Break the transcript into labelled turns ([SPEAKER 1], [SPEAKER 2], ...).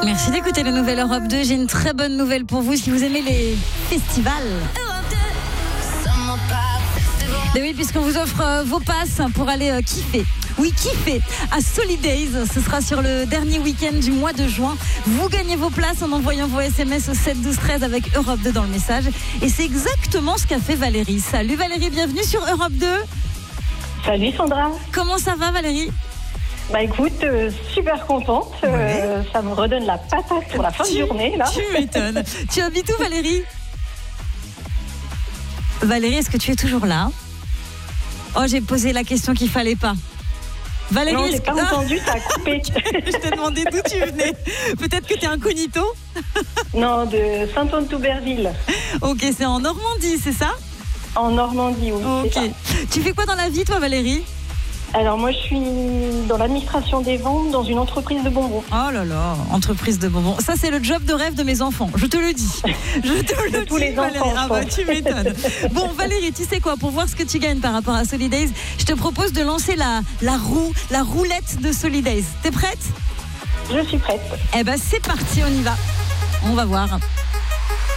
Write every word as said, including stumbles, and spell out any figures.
[SPEAKER 1] Merci d'écouter la nouvelle Europe deux. J'ai une très bonne nouvelle pour vous si vous aimez les festivals. Et oui, puisqu'on vous offre euh, vos passes pour aller euh, kiffer. Oui, kiffer à Solidays. Ce sera sur le dernier week-end du mois de juin. Vous gagnez vos places en envoyant vos S M S au sept douze treize avec Europe deux dans le message. Et c'est exactement ce qu'a fait Valérie. Salut Valérie, bienvenue sur Europe deux.
[SPEAKER 2] Salut Sandra.
[SPEAKER 1] Comment ça va Valérie ?
[SPEAKER 2] Bah écoute, euh, super contente. Euh, ouais. Ça me redonne la patate pour la fin
[SPEAKER 1] tu,
[SPEAKER 2] de journée là.
[SPEAKER 1] Tu m'étonnes. Tu habites où Valérie ? Valérie, est-ce que tu es toujours là ? Oh, j'ai posé la question qu'il fallait pas. Valérie,
[SPEAKER 2] non, j'ai pas
[SPEAKER 1] ah
[SPEAKER 2] entendu, ça a coupé.
[SPEAKER 1] Je t'ai demandé d'où tu venais. Peut-être que tu es incognito ?
[SPEAKER 2] Non, de Saint-Anne-Touberville.
[SPEAKER 1] Ok, c'est en Normandie, c'est ça ?
[SPEAKER 2] En Normandie, oui.
[SPEAKER 1] Ok.
[SPEAKER 2] C'est ça.
[SPEAKER 1] Tu fais quoi dans la vie, toi, Valérie ?
[SPEAKER 2] Alors moi, je suis dans l'administration des ventes dans une entreprise de bonbons.
[SPEAKER 1] Oh là là, entreprise de bonbons. Ça, c'est le job de rêve de mes enfants. Je te le dis. Je te le
[SPEAKER 2] de
[SPEAKER 1] dis,
[SPEAKER 2] tous les
[SPEAKER 1] Valérie.
[SPEAKER 2] enfants.
[SPEAKER 1] Ah bah, tu m'étonnes. Bon, Valérie, tu sais quoi ? Pour voir ce que tu gagnes par rapport à Solidays, je te propose de lancer la, la roue, la roulette de Solidays. T'es prête ?
[SPEAKER 2] Je suis prête.
[SPEAKER 1] Eh ben, c'est parti, on y va. On va voir.